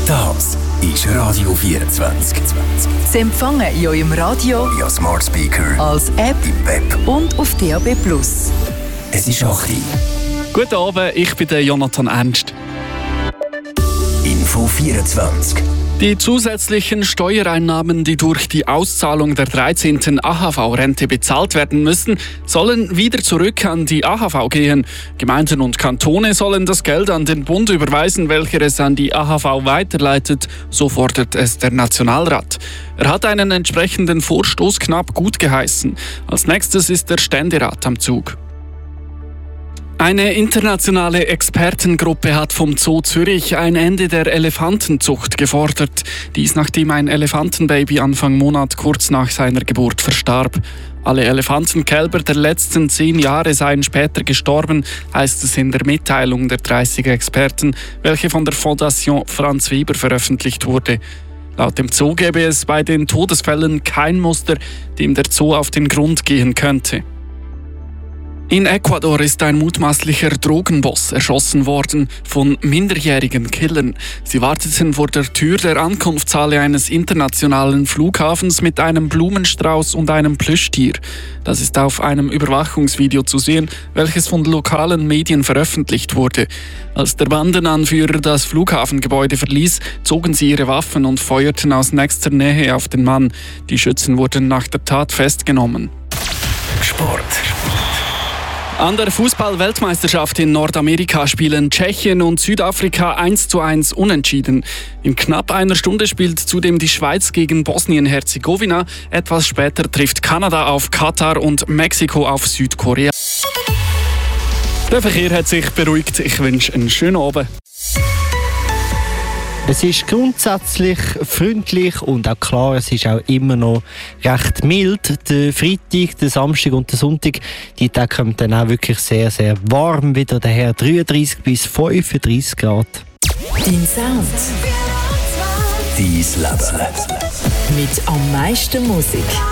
Das ist Radio 24. Sie empfangen in eurem Radio, via Smart Speaker, als App im Web und auf DAB+. Es ist 8 Uhr. Guten Abend, ich bin der Jonathan Ernst. Info 24. Die zusätzlichen Steuereinnahmen, die durch die Auszahlung der 13. AHV-Rente bezahlt werden müssen, sollen wieder zurück an die AHV gehen. Gemeinden und Kantone sollen das Geld an den Bund überweisen, welcher es an die AHV weiterleitet, so fordert es der Nationalrat. Er hat einen entsprechenden Vorstoß knapp gut geheißen. Als nächstes ist der Ständerat am Zug. Eine internationale Expertengruppe hat vom Zoo Zürich ein Ende der Elefantenzucht gefordert. Dies nachdem ein Elefantenbaby Anfang Monat kurz nach seiner Geburt verstarb. Alle Elefantenkälber der letzten 10 Jahre seien später gestorben, heißt es in der Mitteilung der 30 Experten, welche von der Fondation Franz Weber veröffentlicht wurde. Laut dem Zoo gäbe es bei den Todesfällen kein Muster, dem der Zoo auf den Grund gehen könnte. In Ecuador ist ein mutmaßlicher Drogenboss erschossen worden von minderjährigen Killern. Sie warteten vor der Tür der Ankunftshalle eines internationalen Flughafens mit einem Blumenstrauß und einem Plüschtier. Das ist auf einem Überwachungsvideo zu sehen, welches von lokalen Medien veröffentlicht wurde. Als der Bandenanführer das Flughafengebäude verließ, zogen sie ihre Waffen und feuerten aus nächster Nähe auf den Mann. Die Schützen wurden nach der Tat festgenommen. Sport. An der Fußball-Weltmeisterschaft in Nordamerika spielen Tschechien und Südafrika 1:1 unentschieden. In knapp einer Stunde spielt zudem die Schweiz gegen Bosnien-Herzegowina. Etwas später trifft Kanada auf Katar und Mexiko auf Südkorea. Der Verkehr hat sich beruhigt. Ich wünsche einen schönen Abend. Es ist grundsätzlich freundlich und auch klar, es ist auch immer noch recht mild. Der Freitag, der Samstag und der Sonntag, die Tage kommen dann auch wirklich sehr, sehr warm wieder daher. 33 bis 35 Grad. Dein Sound. Dein Leben. Mit am meisten Musik.